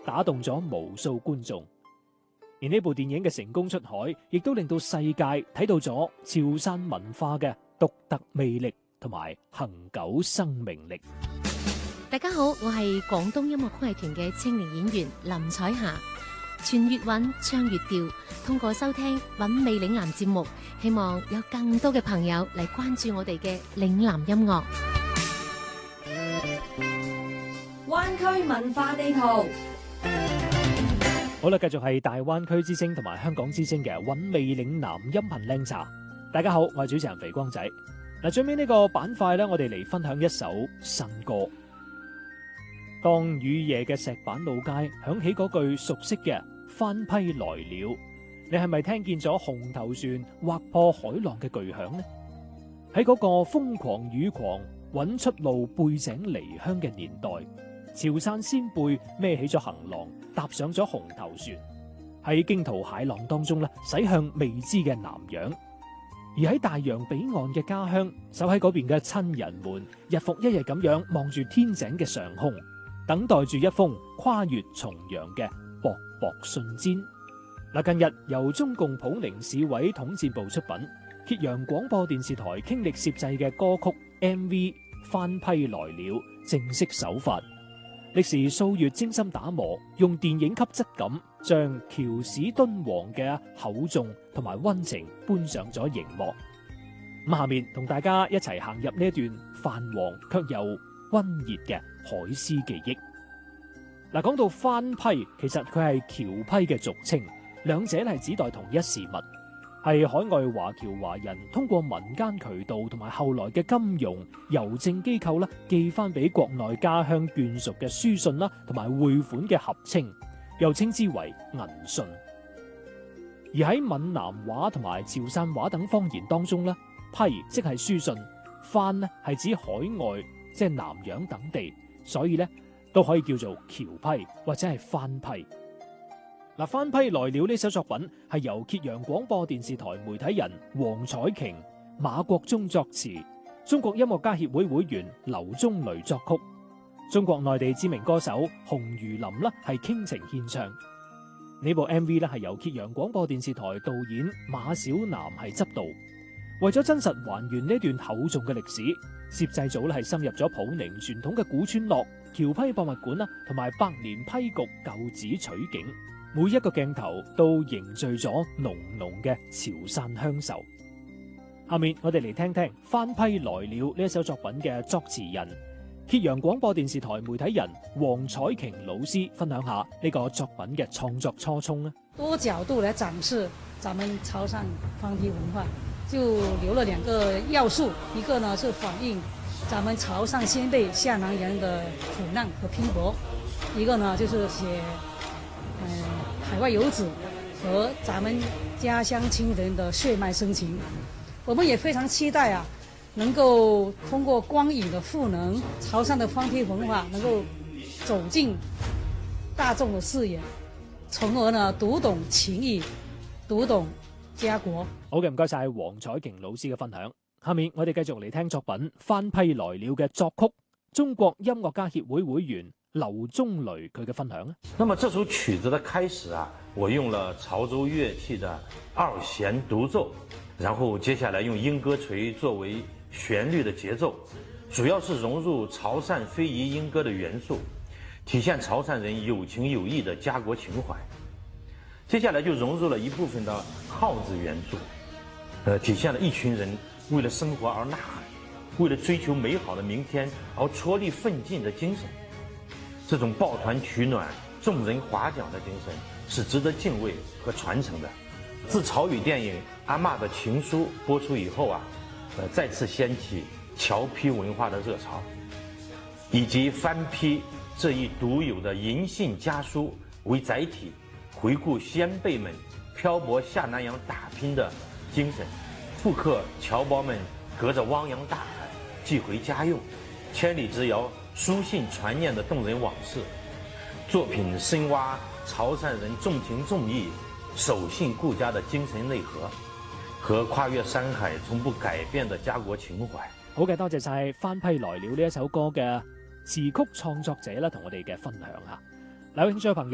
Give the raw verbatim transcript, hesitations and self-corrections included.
打動咗無數觀眾。而呢部電影嘅成功出海，亦都令到世界睇到咗潮汕文化嘅獨特魅力同埋恆久生命力。 大家好，我係廣東音樂曲藝團嘅青年演員林彩霞。傳粵韻，唱粵調，通過收聽韻味嶺南節目，希望有更多嘅朋友嚟關注我哋嘅嶺南音樂。 灣區文化地圖。 好啦，繼續係大灣區之聲同埋香港之聲嘅韻味嶺南音頻靚茶。大家好，我係主持人肥光仔。嗱，最尾呢個板塊咧，我哋嚟分享一首新歌。當雨夜嘅石板路街響起嗰句熟悉嘅翻批來了，你係咪聽見咗紅頭船劃破海浪嘅巨響呢？喺嗰個瘋狂雨狂揾出路背井離鄉嘅年代，潮汕先輩孭起咗行囊，踏上咗紅頭船，喺驚濤駭浪當中咧，駛向未知嘅南洋。而喺大洋彼岸嘅家鄉，守喺嗰邊嘅親人們，日復一日咁樣望住天井嘅上空，等待住一封跨越重洋嘅薄薄信簪。嗱，近日由中共普寧市委統戰部出品，揭陽廣播電視台傾力攝製嘅歌曲 M V《翻批來了》正式首發。歷時數月精心打磨，用電影級質感將僑史敦煌嘅厚重同埋溫情搬上咗熒幕。咁下面同大家一齊行入呢一段泛黃卻又溫熱嘅海絲記憶。嗱，講到翻批，其實佢係僑批嘅俗稱，兩者係指代同一事物，係海外華僑華人通過民間渠道同埋後來嘅金融郵政機構啦，寄翻俾國內家鄉眷屬嘅書信啦，同埋匯款嘅合稱，又稱之為銀信。而喺閩南話同埋潮汕話等方言當中咧，批即係書信，翻呢係指海外即係南洋等地，所以咧都可以叫做僑批或者係翻批。嗱，翻批來了呢首作品係由揭陽廣播電視台媒體人黃彩瓊、馬國忠作詞，中國音樂家協會會員劉宗雷作曲，中國內地知名歌手洪如林啦係傾情獻唱。呢部 M V 咧係由揭陽廣播電視台導演馬小南係執導。為咗真實還原呢段厚重嘅歷史，攝製組咧係深入咗普寧傳統嘅古村落、僑批博物館啦，同埋百年批局舊址取景。每一個鏡頭都凝聚咗濃濃嘅潮汕鄉愁。下面我哋嚟聽聽《翻批來了》呢一首作品嘅作詞人揭陽廣播電視台媒體人黃彩瓊老師分享下呢個作品嘅創作初衷。 多角度來展示咱們潮汕翻批文化，就留了兩個要素，一個呢是反映咱們潮汕先輩下南洋的苦難和拼搏，一個呢就是寫嗯、呃海外遊子和咱們家鄉親人的血脈深情。我們也非常期待啊，能夠通過光影的賦能，潮汕的翻批文化能夠走進大眾的視野，從而呢讀懂情誼，讀懂家國。 好嘅，唔該晒黃彩瓊老師嘅分享。下面我哋繼續嚟聽作品《翻批來了》嘅作曲中國音樂家協會會員劉宗雷佢嘅分享。 那麼這首曲子的開始啊，我用了潮州樂器的二弦獨奏，然後接下來用鶯歌錘作為旋律的節奏，主要是融入潮汕非遺鶯歌的元素，體現潮汕人有情有義的家國情懷。接下來就融入了一部分的號子元素，呃，體現了一群人為了生活而吶喊，為了追求美好的明天而踔厲奮進的精神。這種抱團取暖、眾人划槳的精神是值得敬畏和傳承的。自潮語電影《阿嬷的情書》播出以後啊，呃，再次掀起僑批文化的熱潮，以及翻批這一獨有的銀信家書為載體，回顧先輩們漂泊下南洋打拼的精神，復刻僑胞們隔着汪洋大海寄回家用、千里之遙書信傳念的動人往事。作品深挖潮汕人重情重義、守信顧家的精神內核，和跨越山海從不改變的家國情懷。 好嘅，多謝晒翻批來了呢一首歌嘅詞曲創作者啦，同我哋嘅分享吓。有興趣嘅朋友